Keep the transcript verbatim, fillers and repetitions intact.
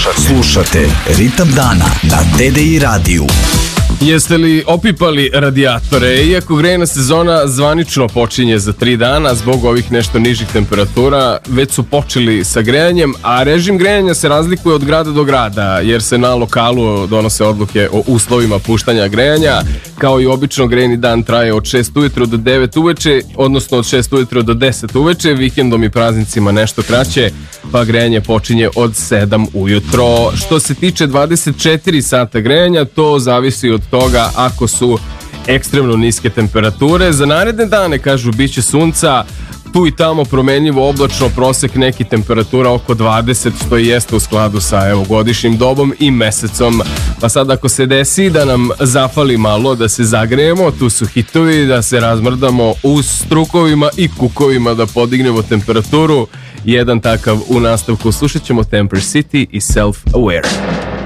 Slušate Ritam dana na D D I radiju. Jeste li opipali radijatore? Iako grejna sezona zvanično počinje za tri dana zbog ovih nešto nižih temperatura, već su počeli sa grejanjem, a režim grejanja se razlikuje od grada do grada, jer se na lokalu donose odluke o uslovima puštanja grejanja. Kao i obično, grejni dan traje od šest ujutro do devet uveče, odnosno od šest ujutro do deset uveče, vikendom i praznicima nešto kraće, pa grejanje počinje od sedam ujutro. Što se tiče dvadeset četiri sata grejanja, to zavisi od toga ako su ekstremno niske temperature. Za naredne dane, kažu, bit će sunca, tu i tamo promenljivo oblačno, prosek neki temperatura oko dvadeset, što i jeste u skladu sa evo, godišnjim dobom i mesecom. Pa sad ako se desi da nam zafali malo, da se zagrejemo, tu su hitovi, da se razmrdamo u strukovima i kukovima, da podignemo temperaturu. Jedan takav u nastavku, slušat ćemo Temper City i Self Aware.